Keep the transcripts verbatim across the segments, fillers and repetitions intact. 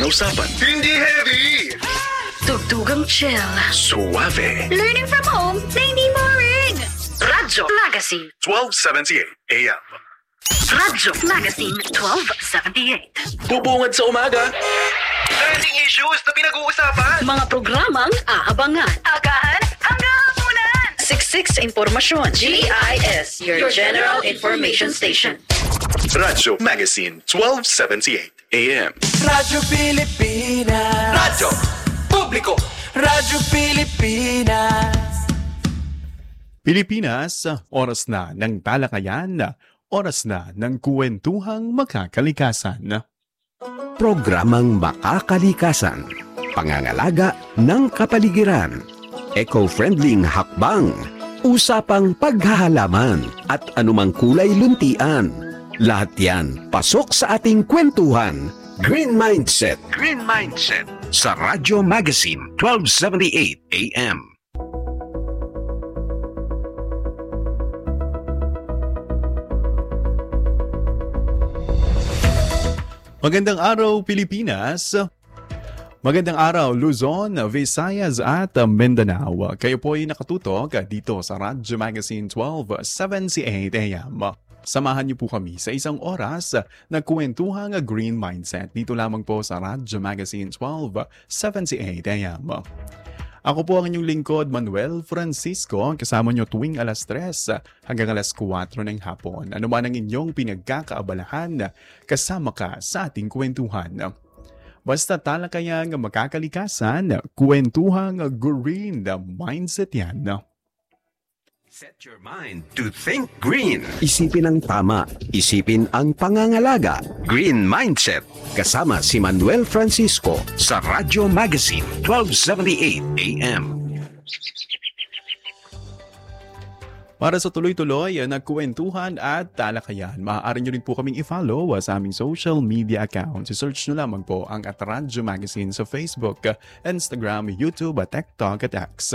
Usapan. Hindi heavy. Tugtugang chill. Suave. Learning from home na hindi boring. Radyo Magazine. twelve seventy-eight A M. Radyo Magazine twelve seventy-eight. Bubungad sa umaga. Trending issues na pinag-uusapan. Mga programang aabangan. Agahan hanggang hapunan. Siksik sa impormasyon. G I S, your general information station. Radyo Magazine twelve seventy-eight A M. Radyo Pilipinas. Radyo Publiko. Radyo Pilipinas. Pilipinas, oras na ng talakayan, oras na ng kwentuhang makakalikasan. Programang Makakalikasan, pangangalaga ng kapaligiran, eco-friendly hakbang, usapang paghahalaman at anumang kulay luntian. Lahat yan pasok sa ating kwentuhan. Green Mindset. Green Mindset sa Radyo Magazine twelve seventy-eight A M. Magandang araw, Pilipinas! Magandang araw, Luzon, Visayas at Mindanao. Kayo po ay nakatutok dito sa Radyo Magazine twelve seventy-eight A M. Samahan niyo po kami sa isang oras na kwentuhang Green Mindset dito lamang po sa Radyo Magazine twelve seventy-eight A M. Ako po ang inyong lingkod, Manuel Francisco, kasama nyo tuwing alas tres hanggang alas kwatro ng hapon. Ano man ang inyong pinagkakaabalahan, kasama ka sa ating kwentuhan. Basta talakayang makakalikasan, kwentuhang Green Mindset yan. Set your mind to think green. Isipin ang tama. Isipin ang pangangalaga. Green Mindset. Kasama si Manuel Francisco sa Radyo Magazine twelve seventy-eight A M. Para sa tuloy-tuloy na kwentuhan at talakayan, maaari nyo rin po kaming i-follow sa aming social media accounts. I-search nyo lamang po ang at Radyo Magazine sa Facebook, Instagram, YouTube, at TikTok at X.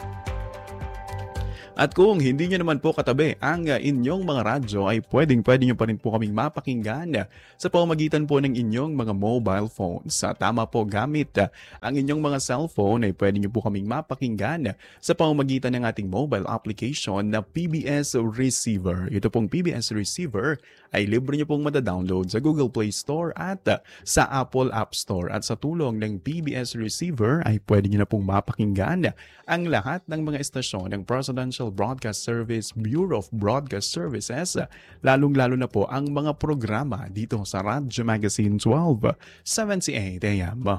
At kung hindi nyo naman po katabi ang inyong mga radyo, ay pwedeng-pwede nyo pa rin po kaming mapakinggan sa pamamagitan po ng inyong mga mobile phones. Sa tama po gamit ang inyong mga cellphone, ay pwede nyo po kaming mapakinggan sa pamamagitan ng ating mobile application na P B S Receiver. Ito pong P B S Receiver ay libre nyo pong madadownload sa Google Play Store at sa Apple App Store. At sa tulong ng P B S Receiver ay pwede nyo na pong mapakinggan ang lahat ng mga estasyon ng Presidential Broadcast Service, Bureau of Broadcast Services, lalong-lalo na po ang mga programa dito sa Radyo Magazine twelve seventy-eight A M.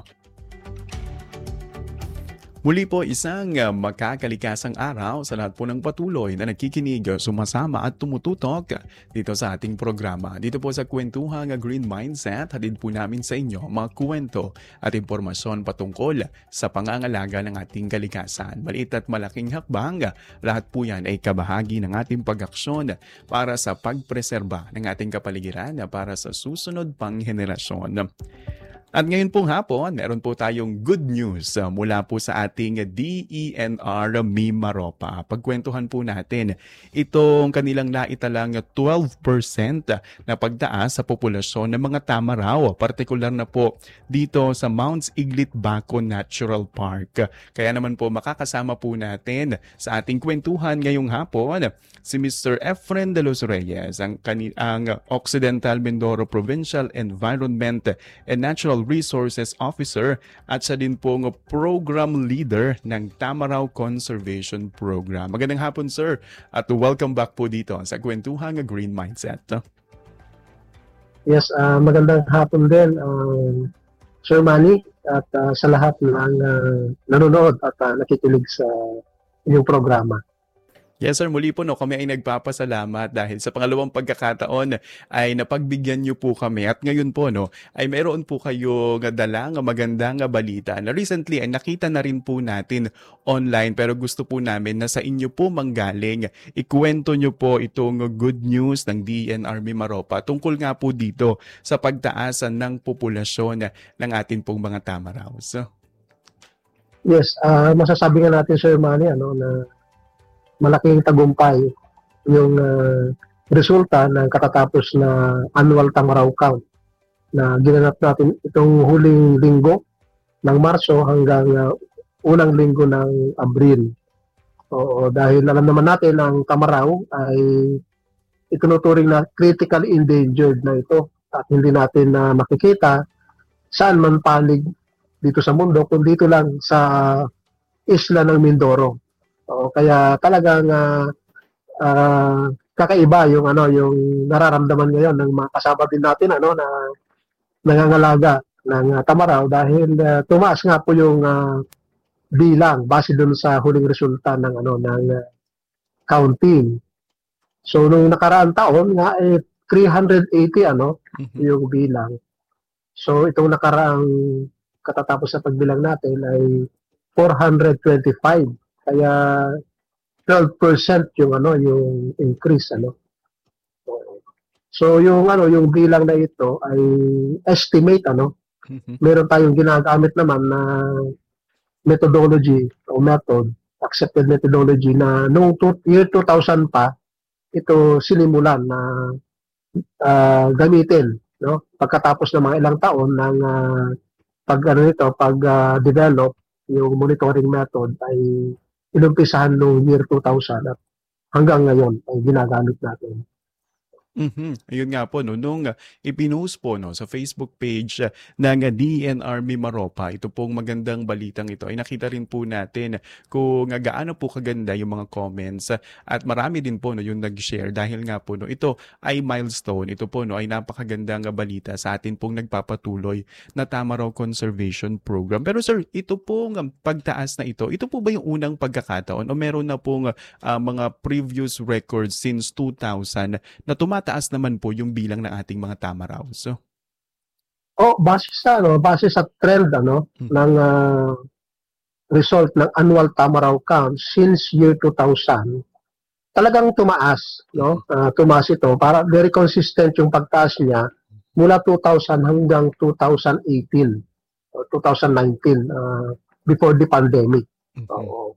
Muli po isang makakalikasang araw sa lahat po ng patuloy na nakikinig, sumasama at tumututok dito sa ating programa. Dito po sa kwentuhang Green Mindset, hatid po namin sa inyo mga kwento at impormasyon patungkol sa pangangalaga ng ating kalikasan. Maliit at malaking hakbang, lahat po yan ay kabahagi ng ating pag-aksyon para sa pagpreserba ng ating kapaligiran para sa susunod pang henerasyon. At ngayon pong hapon, meron po tayong good news uh, mula po sa ating D E N R Mimaropa. Pagkwentuhan po natin itong kanilang naitalang twelve percent na pagtaas sa populasyon ng mga tama raw, partikular na po dito sa Mounts Iglit Baco Natural Park. Kaya naman po makakasama po natin sa ating kwentuhan ngayong hapon si Mister Efren de los Reyes, ang, kani- ang Occidental Mindoro Provincial Environment and Natural Resources Officer at siya din pong Program Leader ng Tamaraw Conservation Program. Magandang hapon, sir, at welcome back po dito sa kwentuhang Green Mindset. Yes, uh, magandang hapon din, uh, Sir Manny, at uh, sa lahat ng uh, nanonood at uh, nakikinig sa inyong programa. Yes sir, muli po no, kami ay nagpapasalamat dahil sa pangalawang pagkakataon ay napagbigyan niyo po kami at ngayon po no, ay meron po kayo dalang magandang balita na recently ay nakita na rin po natin online pero gusto po namin na sa inyo po manggaling. Ikwento niyo po itong good news ng D E N R Mimaropa tungkol nga po dito sa pagtaasan ng populasyon ng ating pong mga tamaraws. Yes, uh, masasabi nga natin Sir Manny ano, na malaking tagumpay yung uh, resulta ng katatapos na annual Tamaraw count na ginanap natin itong huling linggo ng Marso hanggang uh, unang linggo ng Abril. Oo, dahil alam naman natin ang Tamaraw ay itinuturing na critically endangered na ito at hindi natin na uh, makikita saan man panig dito sa mundo kung dito lang sa isla ng Mindoro. Oo, kaya talagang uh, uh, kakaiba yung ano yung nararamdaman ngayon ng mga kasama din natin ano na nangangalaga ng uh, Tamaraw dahil uh, tumaas nga po yung uh, bilang base dun sa huling resulta ng ano ng uh, counting. So nung nakaraang taon nga eh three hundred eighty ano mm-hmm. yung bilang. So itong nakaraang katatapos sa pagbilang natin ay four hundred twenty-five. Kaya twelve percent yung ano yung increase ano. So yung ano yung bilang na ito ay estimate ano. Mm-hmm. Meron tayong ginagamit naman na methodology o method, accepted methodology na noong year two thousand pa ito sinimulan na uh, gamitin no pagkatapos ng mga ilang taon ng uh, pag ano nito pag uh, develop yung monitoring method ay inumpisahan noong year two thousand at hanggang ngayon ay ginagamit natin. Mhm. Ayun nga po no nung uh, ipinost po no sa Facebook page uh, ng uh, D N R Mimaropa, ito pong magandang balitang ito ay nakita rin po natin kung uh, gaano po kaganda yung mga comments uh, at marami din po no yung nag-share dahil nga po no ito ay milestone, ito po no ay napakagandang uh, balita sa atin pong nagpapatuloy na Tamaraw Conservation Program. Pero sir, ito pong um, pagtaas na ito, ito po ba yung unang pagkakataon o meron na pong uh, mga previous records since two thousand na tumataas taas naman po yung bilang ng ating mga Tamaraw. So, oh, base sa ano, base sa trend ano hmm. ng uh, result ng annual Tamaraw count since year two thousand, talagang tumaas, no? Uh, tumaas ito para very consistent yung pagtaas niya mula two thousand hanggang two thousand eighteen or two thousand nineteen uh, before the pandemic. Mm-hmm. Oo.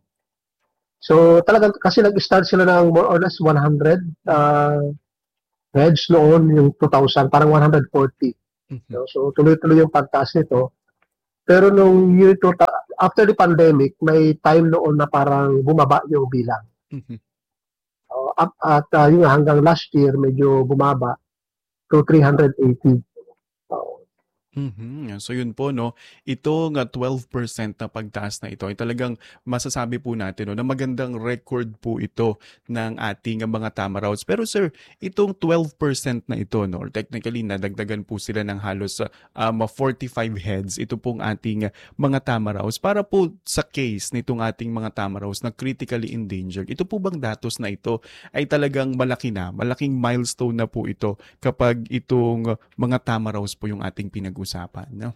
So, talagang kasi nag-start sila ng more or less one hundred uh, heads noon yung two thousand, parang one hundred forty. Mm-hmm. No? So, tuloy-tuloy yung pagtaas nito. Pero nung year two, after the pandemic, may time noon na parang bumaba yung bilang. Mm-hmm. Uh, at at uh, yung hanggang last year, medyo bumaba to three hundred eighty. Uh, Mm-hmm. So yun po no, itong uh, twelve percent na pagtaas na ito ay talagang masasabi po natin no, na magandang record po ito ng ating uh, mga Tamaraws. Pero sir, itong twelve percent na ito no, or technically nadagdagan po sila ng halos uh, um, forty-five heads ito pong ating uh, mga Tamaraws. Para po sa case nitong ating mga Tamaraws na critically endangered, ito po bang datos na ito ay talagang malaki na, malaking milestone na po ito kapag itong uh, mga Tamaraws po yung ating pinag usapan, no?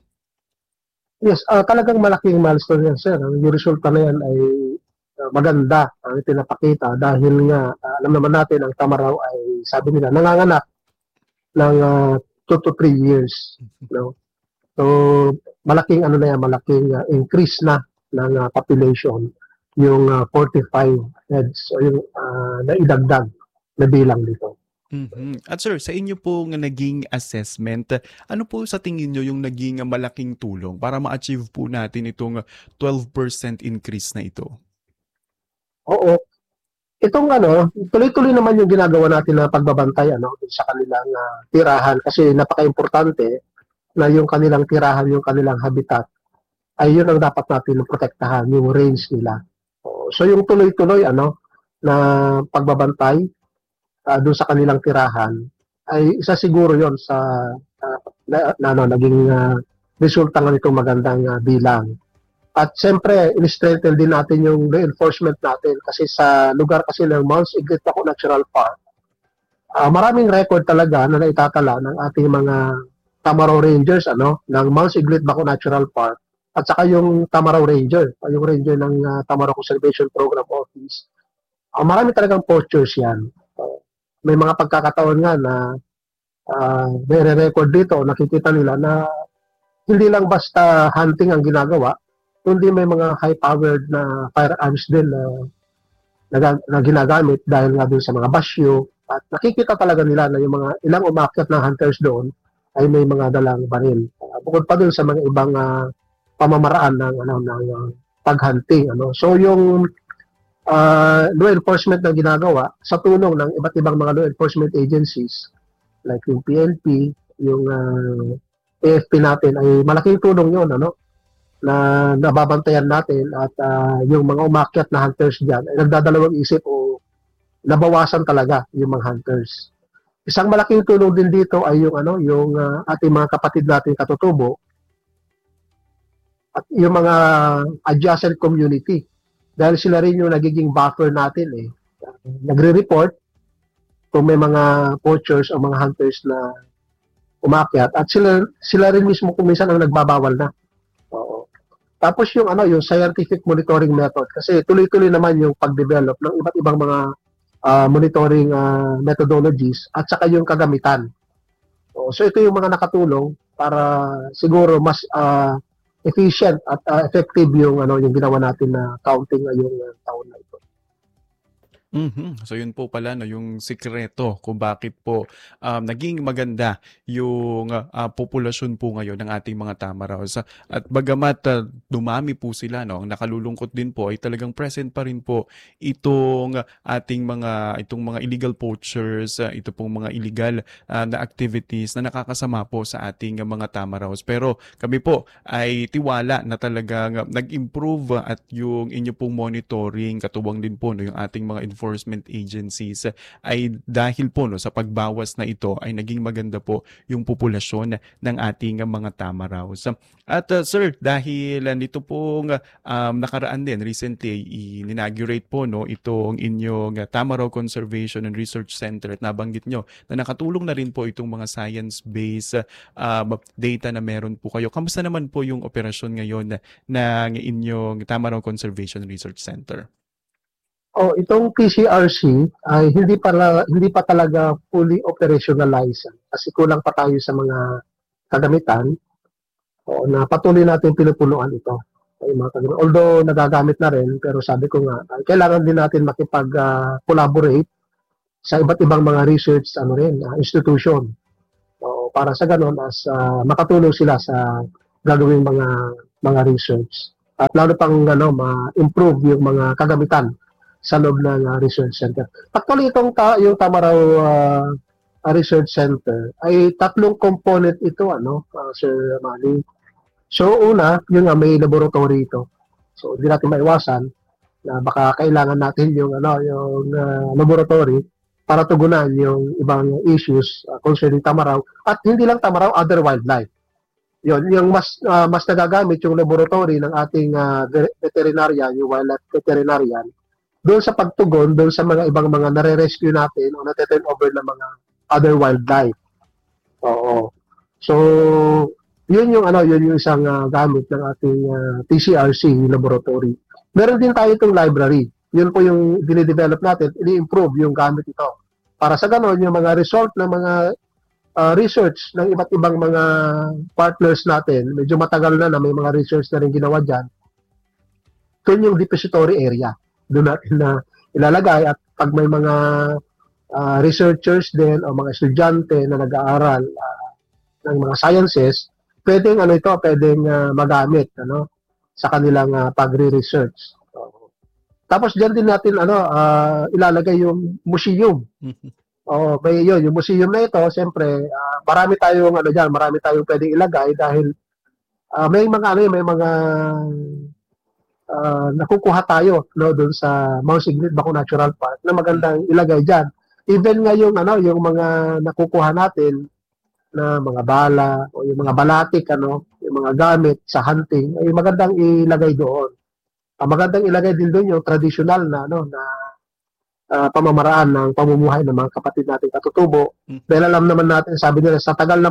Yes, uh, talagang malaking milestone yan, sir. Yung resulta na yan ay uh, maganda ang itinapakita dahil nga, uh, alam naman natin, ang Tamaraw ay, sabi nila, nanganganak ng uh, two to three years. No? So, malaking ano na yan, malaking uh, increase na ng uh, population, yung uh, forty-five heads, o yung uh, naidagdag na bilang dito. Mm-hmm. At sir, sa inyo po nga naging assessment, ano po sa tingin nyo yung naging malaking tulong para ma-achieve po natin itong twelve percent increase na ito? Oo. Itong ano, tuloy-tuloy naman yung ginagawa natin na pagbabantay ano, sa kanilang uh, tirahan kasi napaka-importante na yung kanilang tirahan, yung kanilang habitat ay yun ang dapat natin protektahan, yung range nila. So yung tuloy-tuloy ano na pagbabantay Uh, doon sa kanilang tirahan ay isa siguro yon sa uh, na, na, na, naging uh, resulta ng itong magandang uh, bilang. At siyempre, in-strengthen din natin yung reinforcement natin kasi sa lugar kasi ng Mount Iglit Baco Natural Park, uh, maraming record talaga na naitatala ng ating mga Tamaraw Rangers ano, ng Mount Iglit Baco Natural Park at saka yung Tamaraw Ranger, yung ranger ng uh, Tamaraw Conservation Program Office. Uh, marami talagang postures yan. Uh, May mga pagkakataon nga na uh, may re-record dito, nakikita nila na hindi lang basta hunting ang ginagawa, kundi may mga high-powered na firearms din na, na, na ginagamit dahil nga din sa mga basyo. At nakikita talaga nila na yung mga ilang umakyat na hunters doon ay may mga dalang baril. Uh, bukod pa dun sa mga ibang uh, pamamaraan ng ano ng uh, paghunting, ano. So yung uh, law enforcement na ginagawa sa tulong ng iba't ibang mga law enforcement agencies like yung P N P, yung uh, A F P natin, ay malaking tulong yun, ano, na nababantayan natin, at uh, yung mga umakyat na hunters dyan ay nagdadalawang isip o nabawasan talaga yung mga hunters. Isang malaking tulong din dito ay yung ano, yung uh, ating mga kapatid natin katutubo at yung mga adjacent community, dahil sila rin yung nagiging buffer natin eh. Nagre-report kung may mga poachers o mga hunters na umakyat, at sila sila rin mismo kung minsan ang nagbabawal na. Oo. Tapos yung ano, yung scientific monitoring method, kasi tuloy-tuloy naman yung pag-develop ng iba't ibang mga uh, monitoring uh, methodologies at saka yung kagamitan. Oo. So ito yung mga nakatulong para siguro mas uh, efficient at uh, effective yung ano yung ginawa natin na counting ngayong uh, taon na ito. Mhm. So yun po pala no yung sikreto kung bakit po um, naging maganda yung ah, populasyon po ngayon ng ating mga tamaraws. At bagamat ah, dumami po sila, no, ang nakalulungkot din po ay talagang present pa rin po itong ating mga itong mga illegal poachers, ah, ito pong mga illegal ah, na activities na nakakasama po sa ating mga tamaraws. Pero kami po ay tiwala na talagang nag-improve at yung inyo pong monitoring, katuwang din po no yung ating mga enforcement agencies ay dahil po no sa pagbawas na ito ay naging maganda po yung populasyon ng ating mga tamaraws. At uh, sir, dahil uh, nito pong um, nakaraan din recently in-inaugurate po no itong inyong uh, Tamaraw Conservation and Research Center, at nabanggit nyo na nakatulong na rin po itong mga science-based uh, data na meron po kayo. Kamusta naman po yung operasyon ngayon ng inyong Tamaraw Conservation and Research Center? Oh, itong T C R C ay hindi pa hindi pa talaga fully operationalized kasi kulang pa tayo sa mga kagamitan. O na patuloy natin pinupunuan ito. Ay mga kagamitan. Although nagagamit na rin, pero sabi ko nga, ay, kailangan din natin makipag-collaborate uh, sa iba't ibang mga research ano rin, uh, institution. O, para sa ganon as uh, makatulong sila sa gagawing mga mga research. At lalo pang ano, ma-improve yung mga kagamitan sa loob ng uh, research center. Actually, itong ta yung Tamaraw uh, Research Center ay tatlong component ito, ano, uh, Sir Manny. So, una, yung uh, may laboratory ito. So, hindi natin maiwasan na baka kailangan natin yung, ano, yung uh, laboratory para tugunan yung ibang issues uh, concerning Tamaraw. At hindi lang Tamaraw, other wildlife. Yun, yung mas, uh, mas nagagamit yung laboratory ng ating uh, veterinarian, yung wildlife veterinarian, doon sa pagtugon, doon sa mga ibang mga nare-rescue natin o nate-turn over ng mga other wildlife. Oo. So, yun yung ano, yun yung isang uh, gamit ng ating uh, T C R C laboratory. Meron din tayo itong library. Yun po yung dinidevelop natin, ini-improve yung gamit ito. Para sa ganon, yung mga result ng mga uh, research ng iba't ibang mga partners natin, medyo matagal na na may mga research na rin ginawa dyan, doon yung depository area. Doon natin na ilalagay, at pag may mga uh, researchers din o mga estudyante na nag-aaral uh, ng mga sciences, pwedeng ano ito, pwedeng uh, magamit ano sa kanilang uh, pagre-research. So, tapos diyan din natin ano uh, ilalagay yung museum. Oh, may yun, yung museum na ito, siyempre, uh, marami tayong ano diyan, marami tayong pwedeng ilagay dahil uh, may mga ano, may mga Uh, nakukuha tayo no doon sa Mount Sigrid Baco Natural Park na magandang ilagay diyan. Even nga yung ano yung mga nakukuha natin na mga bala o yung mga balatik ano, yung mga gamit sa hunting ay magandang ilagay doon. Uh, magandang ilagay din doon yung traditional na ano na uh, pamamaraan ng pamumuhay ng mga kapatid nating katutubo. Dahil alam naman natin, sabi nila sa tagal na